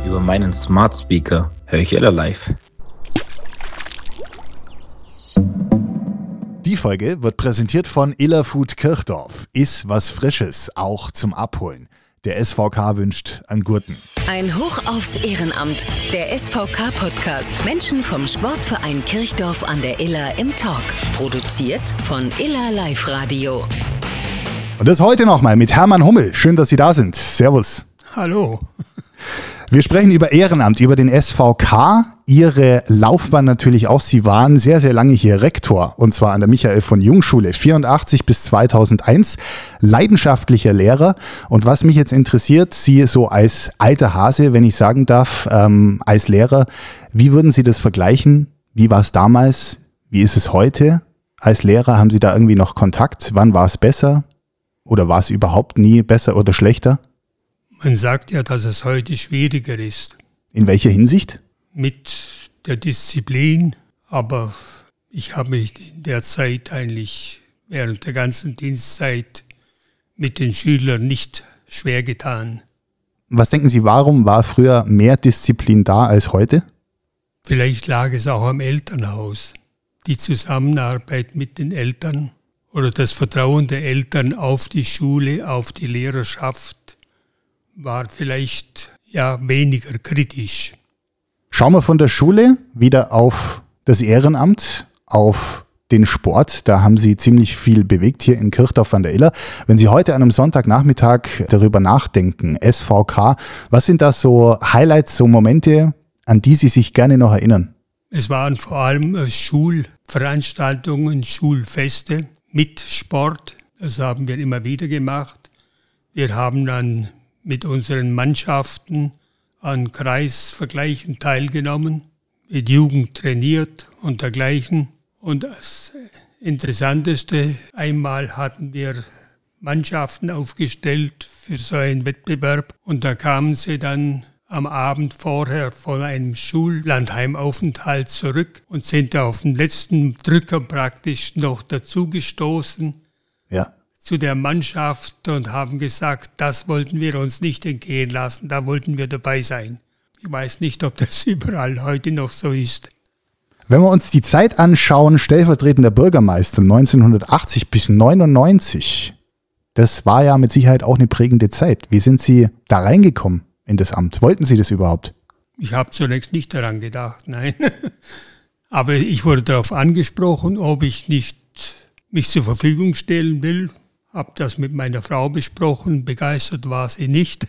Über meinen Smart Speaker höre ich Ella live. Die Folge wird präsentiert von Iller Food Kirchdorf. Iss was Frisches, auch zum Abholen. Der SVK wünscht einen Gurten. Ein Hoch aufs Ehrenamt. Der SVK-Podcast. Menschen vom Sportverein Kirchdorf an der Iller im Talk. Produziert von Iller Live Radio. Und das heute nochmal mit Hermann Hummel. Schön, dass Sie da sind. Servus. Hallo. Wir sprechen über Ehrenamt, über den SVK, Ihre Laufbahn natürlich auch. Sie waren sehr, sehr lange hier Rektor, und zwar an der Michael von Jung Schule, 84 bis 2001, leidenschaftlicher Lehrer. Und was mich jetzt interessiert, Sie so als alter Hase, wenn ich sagen darf, als Lehrer, wie würden Sie das vergleichen? Wie war es damals? Wie ist es heute? Als Lehrer haben Sie da irgendwie noch Kontakt? Wann war es besser? Oder war es überhaupt nie besser oder schlechter? Man sagt ja, dass es heute schwieriger ist. In welcher Hinsicht? Mit der Disziplin, aber ich habe mich in der Zeit eigentlich während der ganzen Dienstzeit mit den Schülern nicht schwer getan. Was denken Sie, warum war früher mehr Disziplin da als heute? Vielleicht lag es auch am Elternhaus. Die Zusammenarbeit mit den Eltern oder das Vertrauen der Eltern auf die Schule, auf die Lehrerschaft war vielleicht weniger kritisch. Schauen wir von der Schule wieder auf das Ehrenamt, auf den Sport. Da haben Sie ziemlich viel bewegt hier in Kirchdorf an der Iller. Wenn Sie heute an einem Sonntagnachmittag darüber nachdenken, SVK, was sind das so Highlights, so Momente, an die Sie sich gerne noch erinnern? Es waren vor allem Schulveranstaltungen, Schulfeste mit Sport. Das haben wir immer wieder gemacht. Wir haben dann mit unseren Mannschaften an Kreisvergleichen teilgenommen, mit Jugend trainiert und dergleichen. Und das Interessanteste, einmal hatten wir Mannschaften aufgestellt für so einen Wettbewerb und da kamen sie dann am Abend vorher von einem Schullandheimaufenthalt zurück und sind auf den letzten Drücker praktisch noch dazugestoßen. Ja. Zu der Mannschaft und haben gesagt, das wollten wir uns nicht entgehen lassen, da wollten wir dabei sein. Ich weiß nicht, ob das überall heute noch so ist. Wenn wir uns die Zeit anschauen, stellvertretender Bürgermeister 1980 bis 99, das war ja mit Sicherheit auch eine prägende Zeit. Wie sind Sie da reingekommen in das Amt? Wollten Sie das überhaupt? Ich habe zunächst nicht daran gedacht, nein. Aber ich wurde darauf angesprochen, ob ich nicht mich zur Verfügung stellen will. Habe das mit meiner Frau besprochen, begeistert war sie nicht.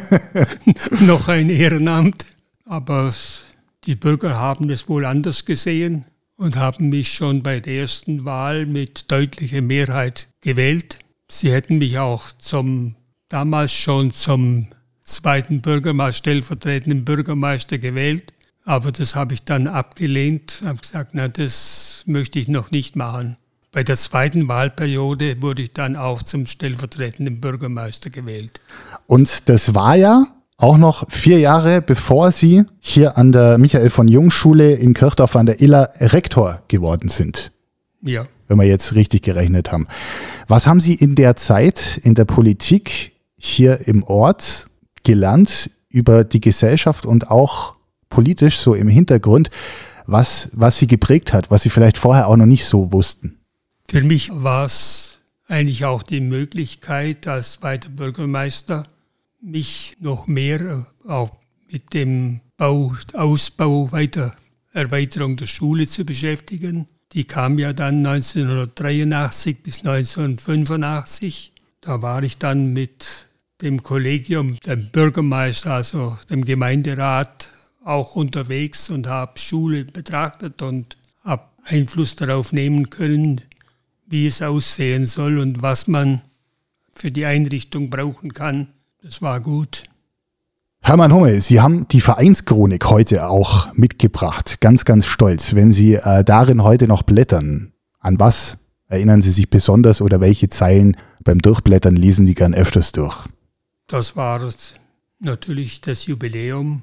Noch ein Ehrenamt. Aber die Bürger haben es wohl anders gesehen und haben mich schon bei der ersten Wahl mit deutlicher Mehrheit gewählt. Sie hätten mich auch damals schon zum zweiten stellvertretenden Bürgermeister gewählt. Aber das habe ich dann abgelehnt, habe gesagt, das möchte ich noch nicht machen. Bei der zweiten Wahlperiode wurde ich dann auch zum stellvertretenden Bürgermeister gewählt. Und das war ja auch noch 4 Jahre, bevor Sie hier an der Michael von Jung Schule in Kirchdorf an der Iller Rektor geworden sind. Ja. Wenn wir jetzt richtig gerechnet haben. Was haben Sie in der Zeit in der Politik hier im Ort gelernt über die Gesellschaft und auch politisch so im Hintergrund, was Sie geprägt hat, was Sie vielleicht vorher auch noch nicht so wussten? Für mich war es eigentlich auch die Möglichkeit, als zweiter Bürgermeister mich noch mehr auch mit dem Ausbau, Erweiterung der Schule zu beschäftigen. Die kam ja dann 1983 bis 1985. Da war ich dann mit dem Kollegium, dem Bürgermeister, also dem Gemeinderat, auch unterwegs und habe Schule betrachtet und habe Einfluss darauf nehmen können, wie es aussehen soll und was man für die Einrichtung brauchen kann. Das war gut. Hermann Hummel, Sie haben die Vereinschronik heute auch mitgebracht. Ganz, ganz stolz. Wenn Sie darin heute noch blättern, an was erinnern Sie sich besonders oder welche Zeilen beim Durchblättern lesen Sie gern öfters durch? Das war natürlich das Jubiläum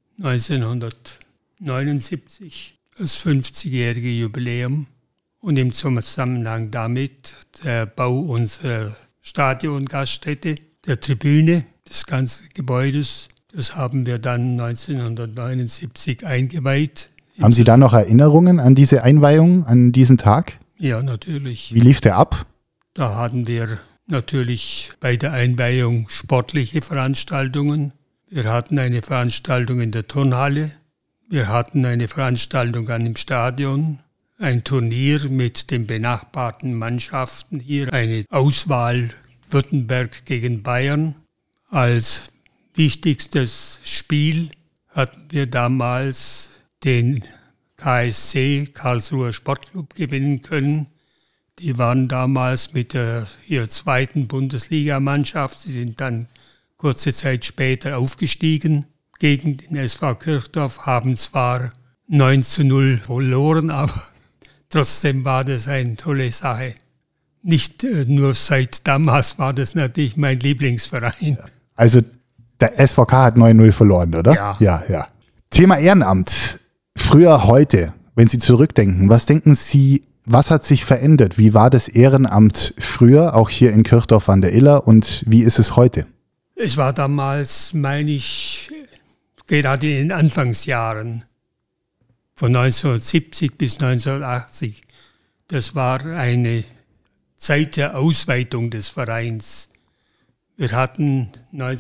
1979, das 50-jährige Jubiläum. Und im Zusammenhang damit der Bau unserer Stadiongaststätte, der Tribüne des ganzen Gebäudes Das haben wir dann 1979 eingeweiht. Haben Sie da noch Erinnerungen an diese Einweihung, an diesen Tag? Ja, natürlich. Wie lief der ab? Da hatten wir natürlich bei der Einweihung sportliche Veranstaltungen. Wir hatten eine Veranstaltung in der Turnhalle. Wir hatten eine Veranstaltung an dem Stadion. Ein Turnier mit den benachbarten Mannschaften. Hier eine Auswahl Württemberg gegen Bayern. Als wichtigstes Spiel hatten wir damals den KSC, Karlsruher Sportclub, gewinnen können. Die waren damals mit ihrer zweiten Bundesligamannschaft. Sie sind dann kurze Zeit später aufgestiegen gegen den SV Kirchdorf, haben zwar 9:0 verloren, aber trotzdem war das eine tolle Sache. Nicht nur seit damals war das natürlich mein Lieblingsverein. Also der SVK hat 9:0 verloren, oder? Ja. Ja. Thema Ehrenamt. Früher, heute, wenn Sie zurückdenken, was denken Sie, was hat sich verändert? Wie war das Ehrenamt früher, auch hier in Kirchdorf an der Iller, und wie ist es heute? Es war damals, meine ich, gerade in den Anfangsjahren, von 1970 bis 1980. Das war eine Zeit der Ausweitung des Vereins. Wir hatten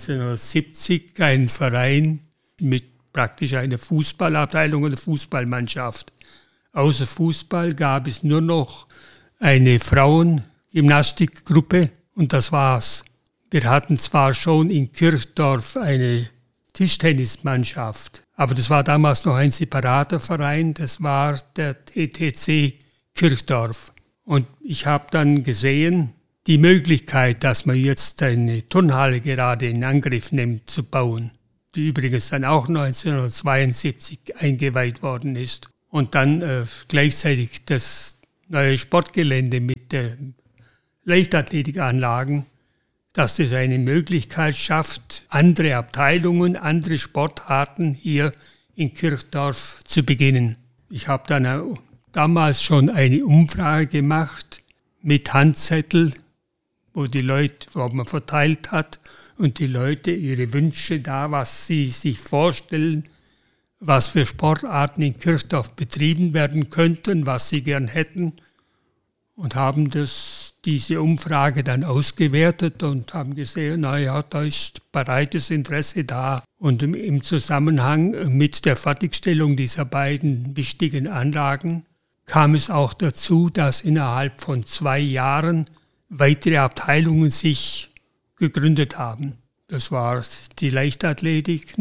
1970 einen Verein mit praktisch einer Fußballabteilung oder Fußballmannschaft. Außer Fußball gab es nur noch eine Frauengymnastikgruppe und das war's. Wir hatten zwar schon in Kirchdorf eine Tischtennismannschaft, aber das war damals noch ein separater Verein, das war der TTC Kirchdorf. Und ich habe dann gesehen, die Möglichkeit, dass man jetzt eine Turnhalle gerade in Angriff nimmt, zu bauen, die übrigens dann auch 1972 eingeweiht worden ist. Und dann gleichzeitig das neue Sportgelände mit den Leichtathletikanlagen, dass das eine Möglichkeit schafft, andere Abteilungen, andere Sportarten hier in Kirchdorf zu beginnen. Ich habe dann damals schon eine Umfrage gemacht mit Handzettel, wo man verteilt hat und die Leute ihre Wünsche da, was sie sich vorstellen, was für Sportarten in Kirchdorf betrieben werden könnten, was sie gern hätten, und haben diese Umfrage dann ausgewertet und haben gesehen, naja, da ist breites Interesse da. Und im Zusammenhang mit der Fertigstellung dieser beiden wichtigen Anlagen kam es auch dazu, dass innerhalb von 2 Jahren weitere Abteilungen sich gegründet haben. Das war die Leichtathletik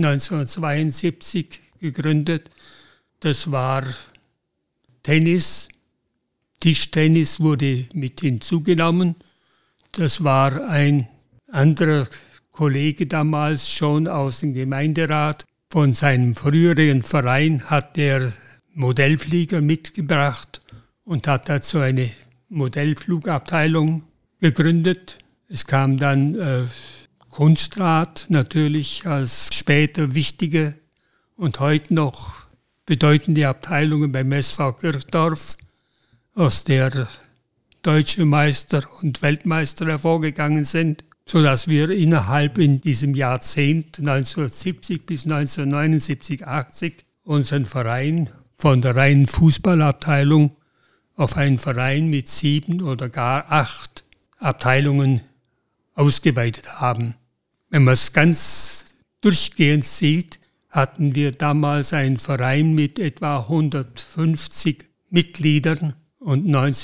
1972 gegründet. Das war Tennis. Tischtennis wurde mit hinzugenommen. Das war ein anderer Kollege damals schon aus dem Gemeinderat. Von seinem früheren Verein hat er Modellflieger mitgebracht und hat dazu eine Modellflugabteilung gegründet. Es kam dann Kunstrat natürlich als später wichtige und heute noch bedeutende Abteilungen beim SV Kirchdorf, aus der Deutsche Meister und Weltmeister hervorgegangen sind, sodass wir innerhalb in diesem Jahrzehnt 1970 bis 1979, 80 unseren Verein von der reinen Fußballabteilung auf einen Verein mit 7 oder gar 8 Abteilungen ausgeweitet haben. Wenn man es ganz durchgehend sieht, hatten wir damals einen Verein mit etwa 150 Mitgliedern und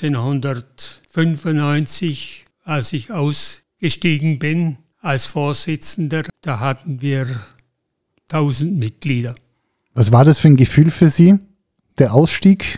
1995, als ich ausgestiegen bin als Vorsitzender, da hatten wir 1000 Mitglieder. Was war das für ein Gefühl für Sie, der Ausstieg?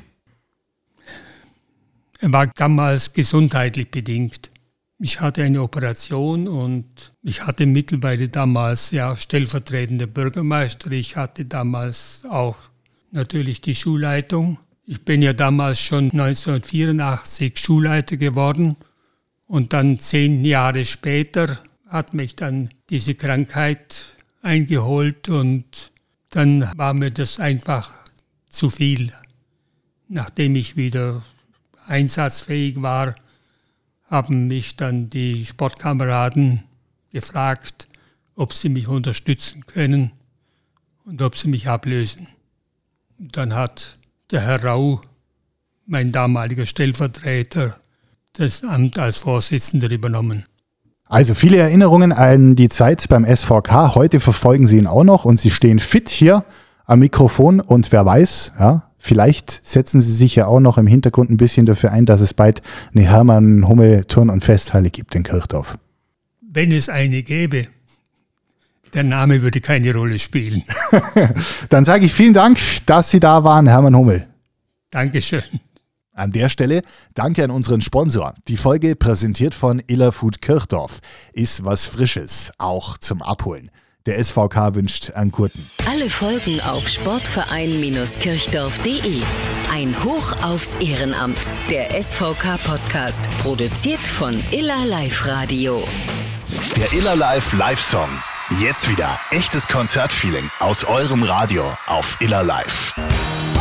Er war damals gesundheitlich bedingt. Ich hatte eine Operation und ich hatte mittlerweile damals stellvertretender Bürgermeister. Ich hatte damals auch natürlich die Schulleitung. Ich bin ja damals schon 1984 Schulleiter geworden und dann 10 Jahre später hat mich dann diese Krankheit eingeholt und dann war mir das einfach zu viel. Nachdem ich wieder einsatzfähig war, haben mich dann die Sportkameraden gefragt, ob sie mich unterstützen können und ob sie mich ablösen. Und dann hat der Herr Rau, mein damaliger Stellvertreter, das Amt als Vorsitzender übernommen. Also viele Erinnerungen an die Zeit beim SVK. Heute verfolgen Sie ihn auch noch und Sie stehen fit hier am Mikrofon und wer weiß, ja, vielleicht setzen Sie sich ja auch noch im Hintergrund ein bisschen dafür ein, dass es bald eine Hermann-Hummel-Turn- und Festhalle gibt in Kirchdorf. Wenn es eine gäbe, der Name würde keine Rolle spielen. Dann sage ich vielen Dank, dass Sie da waren, Hermann Hummel. Dankeschön. An der Stelle danke an unseren Sponsor. Die Folge präsentiert von Iller Food Kirchdorf. Ist was Frisches, auch zum Abholen. Der SVK wünscht einen guten. Alle Folgen auf sportverein-kirchdorf.de. Ein Hoch aufs Ehrenamt. Der SVK-Podcast. Produziert von Iller Live Radio. Der Iller Live Live-Song. Jetzt wieder echtes Konzertfeeling aus eurem Radio auf Iller Live.